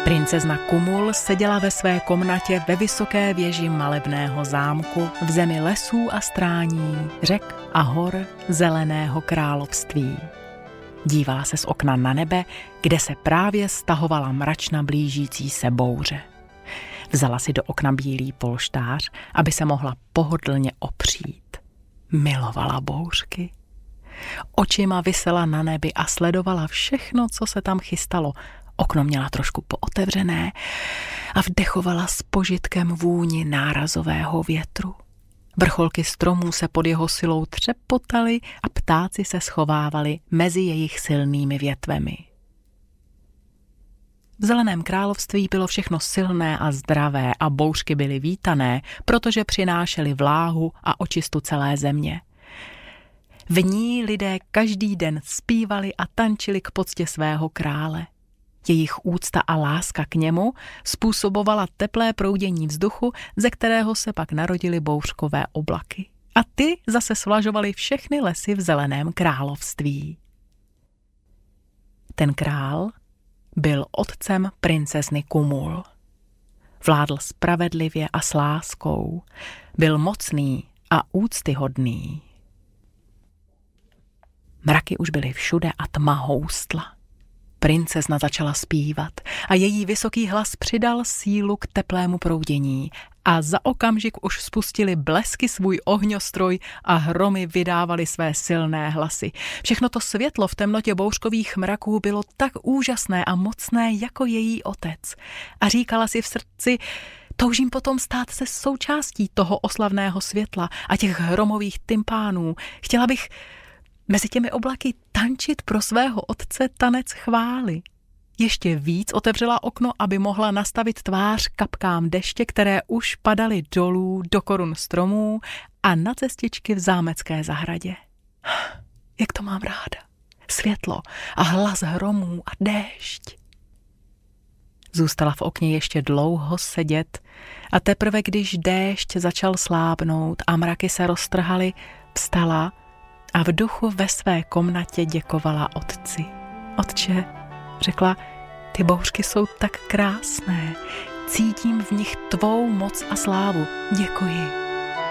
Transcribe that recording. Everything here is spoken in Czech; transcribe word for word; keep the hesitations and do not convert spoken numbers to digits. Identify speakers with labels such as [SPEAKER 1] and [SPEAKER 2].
[SPEAKER 1] Princezna Kumul seděla ve své komnatě ve vysoké věži malebného zámku v zemi lesů a strání, řek a hor zeleného království. Dívala se z okna na nebe, kde se právě stahovala mračna blížící se bouře. Vzala si do okna bílý polštář, aby se mohla pohodlně opřít. Milovala bouřky. Očima visela na nebi a sledovala všechno, co se tam chystalo. Okno měla trošku pootevřené a vdechovala s požitkem vůni nárazového větru. Vrcholky stromů se pod jeho silou třepotaly a ptáci se schovávali mezi jejich silnými větvemi. V zeleném království bylo všechno silné a zdravé a bouřky byly vítané, protože přinášely vláhu a očistu celé země. V ní lidé každý den zpívali a tančili k poctě svého krále. Jejich úcta a láska k němu způsobovala teplé proudění vzduchu, ze kterého se pak narodily bouřkové oblaky. A ty zase svlažovaly všechny lesy v zeleném království. Ten král byl otcem princezny Kumul. Vládl spravedlivě a s láskou. Byl mocný a úctyhodný. Mraky už byly všude a tma houstla. Princezna začala zpívat a její vysoký hlas přidal sílu k teplému proudění a za okamžik už spustili blesky svůj ohňostroj a hromy vydávali své silné hlasy. Všechno to světlo v temnotě bouřkových mraků bylo tak úžasné a mocné jako její otec. A říkala si v srdci: toužím potom stát se součástí toho oslavného světla a těch hromových tympánů. Chtěla bych mezi těmi oblaky tančit pro svého otce tanec chvály. Ještě víc otevřela okno, aby mohla nastavit tvář kapkám deště, které už padaly dolů do korun stromů a na cestičky v zámecké zahradě. Jak to mám ráda. Světlo a hlas hromů a déšť. Zůstala v okně ještě dlouho sedět a teprve, když déšť začal slábnout a mraky se roztrhaly, vstala a v duchu ve své komnatě děkovala otci. Otče, řekla, ty bouřky jsou tak krásné, cítím v nich tvou moc a slávu. Děkuji.